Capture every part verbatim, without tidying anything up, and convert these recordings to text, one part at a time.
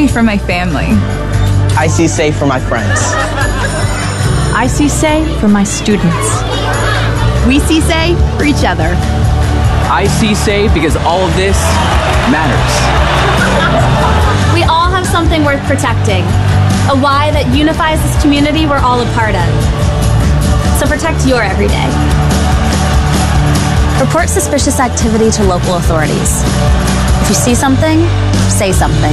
safety for my family. I see safe for my friends. I see safe for my students. We see safe for each other. I see safe because all of this matters. We all have something worth protecting, a why that unifies this community we're all a part of. So protect your everyday. Report suspicious activity to local authorities. If you see something, say something.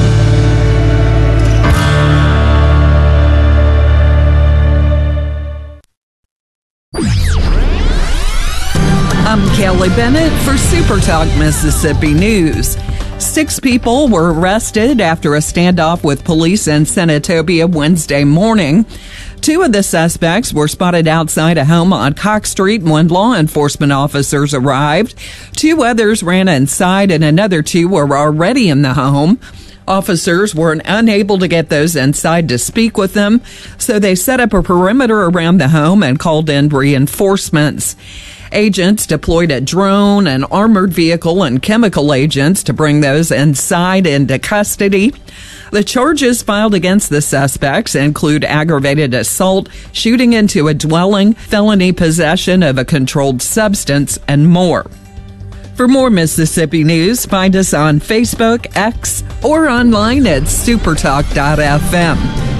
I'm Kelly Bennett for Super Talk Mississippi News. Six people were arrested after a standoff with police in Senatobia Wednesday morning. Two of the suspects were spotted outside a home on Cox Street when law enforcement officers arrived. Two others ran inside and another two were already in the home. Officers were unable to get those inside to speak with them, so they set up a perimeter around the home and called in reinforcements. Agents deployed a drone, an armored vehicle, and chemical agents to bring those inside into custody. The charges filed against the suspects include aggravated assault, shooting into a dwelling, felony possession of a controlled substance, and more. For more Mississippi news, find us on Facebook, X, or online at supertalk dot f m.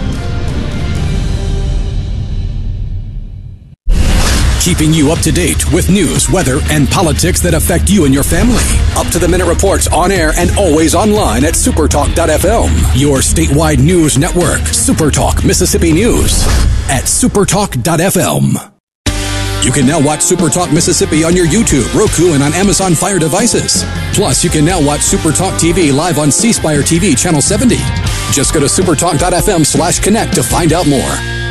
Keeping you up to date with news, weather, and politics that affect you and your family. Up-to-the-minute reports on air and always online at supertalk dot f m. Your statewide news network, Supertalk Mississippi News at supertalk dot f m. You can now watch Supertalk Mississippi on your YouTube, Roku, and on Amazon Fire devices. Plus, you can now watch Supertalk T V live on C Spire T V Channel seventy. Just go to supertalk dot f m slash connect to find out more.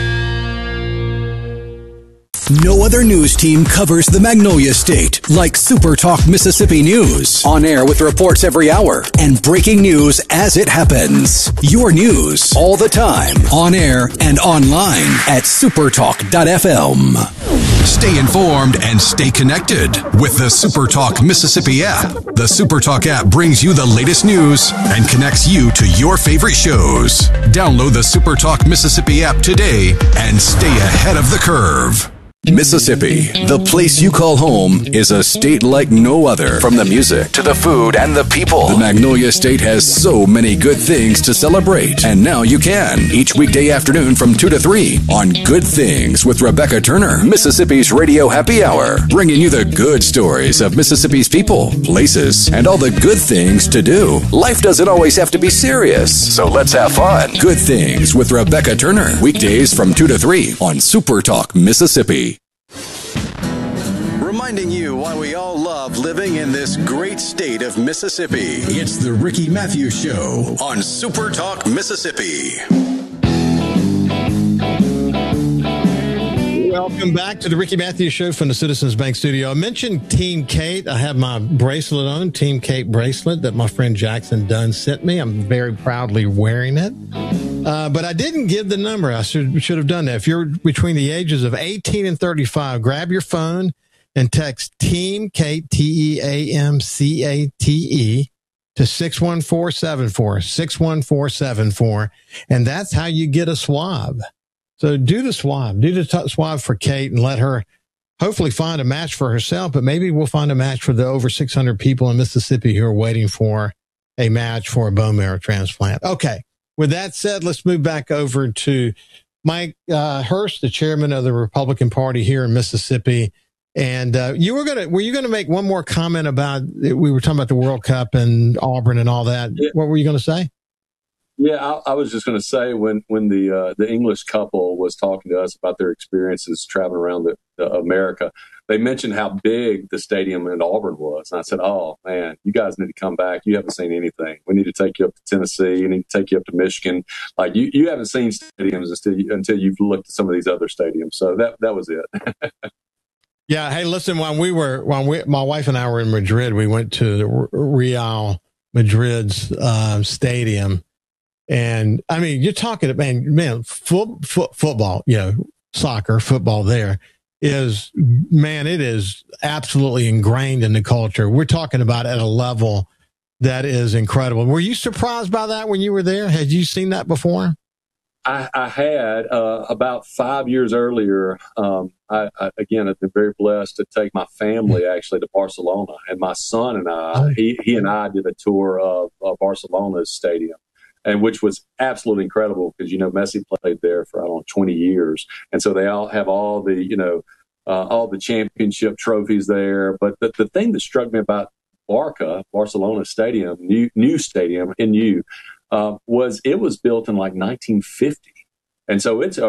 No other news team covers the Magnolia State like Supertalk Mississippi News. On air with reports every hour and breaking news as it happens. Your news all the time. On air and online at supertalk dot f m. Stay informed and stay connected with the Supertalk Mississippi app. The Supertalk app brings you the latest news and connects you to your favorite shows. Download the Supertalk Mississippi app today and stay ahead of the curve. Mississippi, the place you call home, is a state like no other. From the music to the food and the people, the Magnolia State has so many good things to celebrate. And now you can, each weekday afternoon from two to three on Good Things with Rebecca Turner, Mississippi's Radio Happy Hour, bringing you the good stories of Mississippi's people, places, and all the good things to do. Life doesn't always have to be serious, so let's have fun. Good Things with Rebecca Turner, weekdays from two to three on Supertalk Mississippi. Reminding you why we all love living in this great state of Mississippi. It's the Ricky Matthews Show on Supertalk Mississippi. Welcome back to the Ricky Matthews Show from the Citizens Bank Studio. I mentioned Team Kate. I have my bracelet on, Team Kate bracelet that my friend Jackson Dunn sent me. I'm very proudly wearing it. Uh, but I didn't give the number. I should, should have done that. If you're between the ages of eighteen and thirty-five, grab your phone and text Team Kate, T E A M C A T E, to six one four seven four, six one four seven four. And that's how you get a swab. So do the swab, do the t- swab for Kate and let her hopefully find a match for herself, but maybe we'll find a match for the over six hundred people in Mississippi who are waiting for a match for a bone marrow transplant. Okay. With that said, let's move back over to Mike uh, Hurst, the chairman of the Republican Party here in Mississippi. And uh, you were going to, were you going to make one more comment about, we were talking about the World Cup and Auburn and all that. Yeah. What were you going to say? Yeah, I, I was just going to say when when the uh, the English couple was talking to us about their experiences traveling around the, the America, they mentioned how big the stadium in Auburn was, and I said, "Oh man, you guys need to come back. You haven't seen anything. We need to take you up to Tennessee. We need to take you up to Michigan. Like you, you haven't seen stadiums until you, until you've looked at some of these other stadiums." So that that was it. Yeah. Hey, listen. When we were when we my wife and I were in Madrid, we went to the Real Madrid's uh, stadium. And I mean, you're talking, man, man, foot, foot, football, you know, soccer, football there is, man, it is absolutely ingrained in the culture. We're talking about at a level That is incredible. Were you surprised by that when you were there? Had you seen that before? I, I had uh, about five years earlier. Um, I, I, again, I've been very blessed to take my family actually to Barcelona, and my son and I, oh. he he and I did a tour of, of Barcelona's stadium, and which was absolutely incredible because you know Messi played there for I don't know twenty years, and so they all have all the you know uh, all the championship trophies there. But the, the thing that struck me about Barca, Barcelona Stadium, new new stadium in new. Uh, was it was built in like nineteen fifty, and so it's a